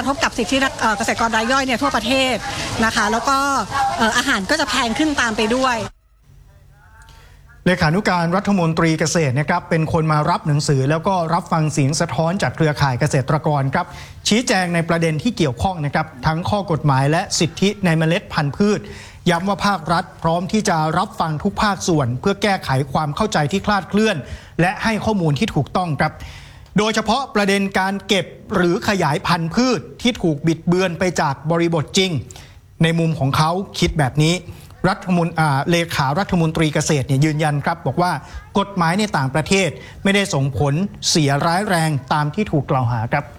ทบกับสิทธิเกษตรกรรายย่อยเนี่ยทั่วประเทศนะคะแล้วก็อาหารก็จะแพงขึ้นตามไปด้วยเลขานุการรัฐมนตรีเกษตรนะครับเป็นคนมารับหนังสือแล้วก็รับฟังเสียงสะท้อนจากเครือข่ายเกษตรกรครับชี้แจงในประเด็นที่เกี่ยวข้องนะครับทั้งข้อกฎหมายและสิทธิในเมล็ดพันธุ์พืชย้ำว่าภาครัฐพร้อมที่จะรับฟังทุกภาคส่วนเพื่อแก้ไขความเข้าใจที่คลาดเคลื่อนและให้ข้อมูลที่ถูกต้องครับโดยเฉพาะประเด็นการเก็บหรือขยายพันธุ์พืชที่ถูกบิดเบือนไปจากบริบทจริงในมุมของเขาคิดแบบนี้เลขารัฐมนตรีเกษตรเนี่ยยืนยันครับบอกว่ากฎหมายในต่างประเทศไม่ได้ส่งผลเสียร้ายแรงตามที่ถูกกล่าวหาครับ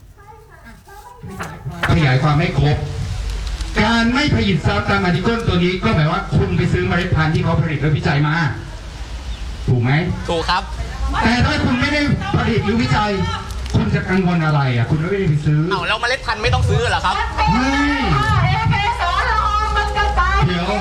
ขยายความให้ครบการไม่ผลิตซ้ำตามอาร์ติเคิลตัวนี้ก็หมายว่าคุณไปซื้อเมล็ดพันธุ์ที่เขาผลิตและวิจัยมาถูกไหมถูกครับแต่ถ้าคุณไม่ได้ผลิตหรือวิจัยคุณจะกังวลอะไรอ่ะคุณไม่ได้ไปซื้อแล้วเมล็ดพันธุ์ไม่ต้องซื้อเหรอครับไม่เดี๋ยว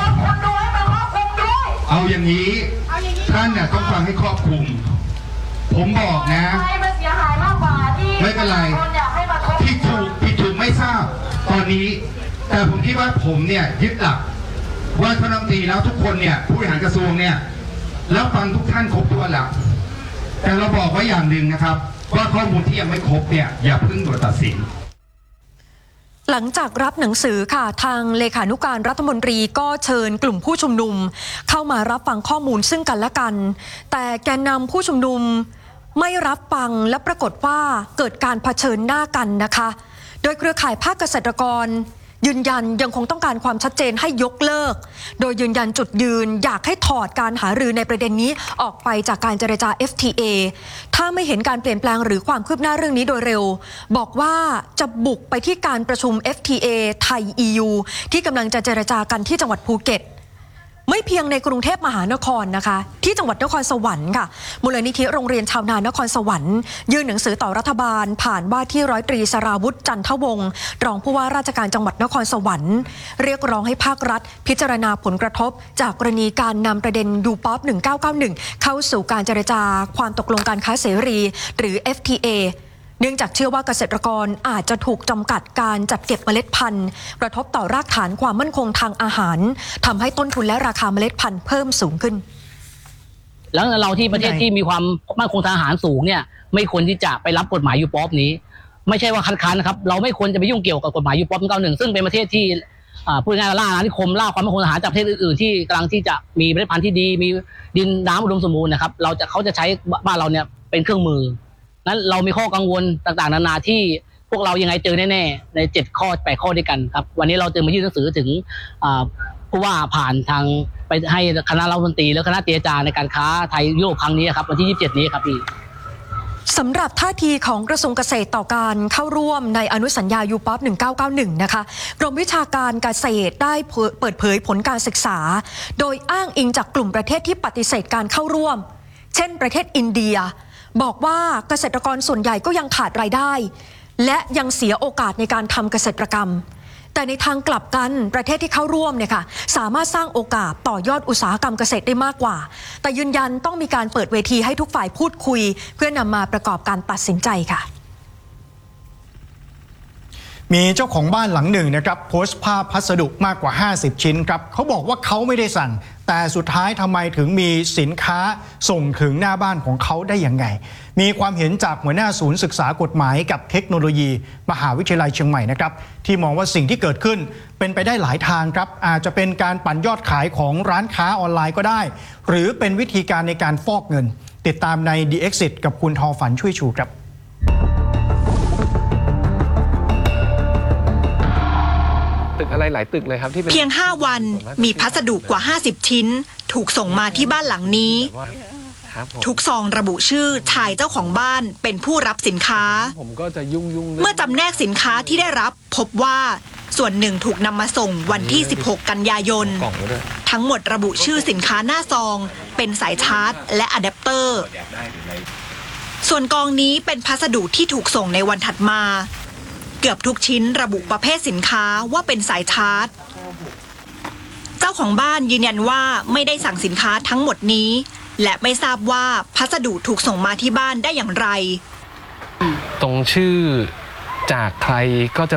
เอาอย่างนี้ท่านเนี่ยต้องฟังให้ครอบคลุมผมบอกนะไม่เป็นไรที่ถูกผิดถูกไม่ทราบตอนนี้แต่ผมคิดว่าผมเนี่ยยึดหลักว่าท่านรัฐมนตรีแล้วทุกคนเนี่ยผู้บริหารกระทรวงเนี่ยแล้วฟังทุกท่านครบถ้วนแล้วแต่เราบอกไว้อย่างหนึ่งนะครับว่าข้อมูลที่ยังไม่ครบเนี่ยอย่าเพิ่งด่วนตัดสินหลังจากรับหนังสือค่ะทางเลขานุการรัฐมนตรีก็เชิญกลุ่มผู้ชุมนุมเข้ามารับฟังข้อมูลซึ่งกันและกันแต่แกนนำผู้ชุมนุมไม่รับฟังและปรากฏว่าเกิดการเผชิญหน้ากันนะคะโดยเครือข่ายภาคเกษตรกรยืนยันยังคงต้องการความชัดเจนให้ยกเลิกโดยยืนยันจุดยืนอยากให้ถอดการหารือในประเด็นนี้ออกไปจากการเจรจา FTA ถ้าไม่เห็นการเปลี่ยนแปลงหรือความคืบหน้าเรื่องนี้โดยเร็วบอกว่าจะบุกไปที่การประชุม FTA ไทย EU ที่กำลังจะเจรจากันที่จังหวัดภูเก็ตไม่เพียงในกรุงเทพมหานครนะคะที่จังหวัดนครสวรรค์ค่ะมูลนิธิโรงเรียนชาวนานครสวรรค์ยื่นหนังสือต่อรัฐบาลผ่านว่าที่ร้อยตรีสราวุฒิจันทวงศ์รองผู้ว่าราชการจังหวัดนครสวรรค์เรียกร้องให้ภาครัฐพิจารณาผลกระทบจากกรณีการนำประเด็นยูป๊อป1991เข้าสู่การเจรจาความตกลงการค้าเสรีหรือ FTAเนื่องจากเชื่อว่าเกษตรกรอาจจะถูกจำกัดการจัดเก็บเมล็ดพันธุ์กระทบต่อรากฐานความมั่นคงทางอาหารทำให้ต้นทุนและราคาเมล็ดพันธุ์เพิ่มสูงขึ้นแล้วเราที่ประเทศที่มีความมั่นคงทางอาหารสูงเนี่ยไม่ควรที่จะไปรับกฎหมายยูป๊อปนี้ไม่ใช่ว่าคัดค้านนะครับเราไม่ควรจะไปยุ่งเกี่ยวกับกฎหมายยูป๊อป91ซึ่งเป็นประเทศที่พูดง่ายๆล่าอาณานิคมล่าความมั่นคงทางอาหารจากประเทศอื่นๆที่กำลังที่จะมีเมล็ดพันธุ์ที่ดีมีดินน้ำอุดมสมบูรณ์นะครับเขาจะใช้บ้านเราเนี่ยเป็นเครื่องมือนั้นเรามีข้อกังวลต่างๆนานาที่พวกเรายังไงเจอแน่ๆใน7 ข้อ 8 ข้อด้วยกันครับวันนี้เราจึงมายื่นหนังสือถึงผู้ว่าผ่านทางไปให้คณะรัฐมนตรีและคณะเจรจาในการค้าไทยยุโรปครั้งนี้ครับวันที่27นี้ครับพี่สำหรับท่าทีของกระทรวงเกษตรต่อการเข้าร่วมในอนุสัญญายูป๊อป1991นะคะกรมวิชาการเกษตรได้เปิดเผยผลการศึกษาโดยอ้างอิงจากกลุ่มประเทศที่ปฏิเสธการเข้าร่วมเช่นประเทศอินเดียบอกว่าเกษตรกรส่วนใหญ่ก็ยังขาดรายได้และยังเสียโอกาสในการทำเกษตรกรรมแต่ในทางกลับกันประเทศที่เข้าร่วมเนี่ยค่ะสามารถสร้างโอกาสต่อยอดอุตสาหกรรมเกษตรได้มากกว่าแต่ยืนยันต้องมีการเปิดเวทีให้ทุกฝ่ายพูดคุยเพื่อนำมาประกอบการตัดสินใจค่ะมีเจ้าของบ้านหลังหนึ่งนะครับโพสต์ภาพพัสดุมากกว่า50ชิ้นครับเขาบอกว่าเขาไม่ได้สั่งแต่สุดท้ายทำไมถึงมีสินค้าส่งถึงหน้าบ้านของเขาได้อย่างไงมีความเห็นจากหัวหน้าศูนย์ศึกษากฎหมายกับเทคโนโลยีมหาวิทยาลัยเชียงใหม่นะครับที่มองว่าสิ่งที่เกิดขึ้นเป็นไปได้หลายทางครับอาจจะเป็นการปั่นยอดขายของร้านค้าออนไลน์ก็ได้หรือเป็นวิธีการในการฟอกเงินติดตามใน The Exit กับคุณทอฝันช่วยชูครับตึกอะไรหลายตึกเลยครับที่เพียง5 วันมีพัสดุกว่า50ชิ้นถูกส่งมาที่บ้านหลังนี้ทุกซองระบุชื่อชายเจ้าของบ้านเป็นผู้รับสินค้าเมื่อจำแนกสินค้าที่ได้รับพบว่าส่วนหนึ่งถูกนำมาส่งวันที่16 กันยายนทั้งหมดระบุชื่อสินค้าหน้าซองเป็นสายชาร์จและอะแดปเตอร์ส่วนกองนี้เป็นพัสดุที่ถูกส่งในวันถัดมาเกือบทุกชิ้นระบุประเภทสินค้าว่าเป็นสายชาร์จเจ้าของบ้านยืนยันว่าไม่ได้สั่งสินค้าทั้งหมดนี้และไม่ทราบว่าพัสดุถูกส่งมาที่บ้านได้อย่างไรตรงชื่อจากใครก็จะ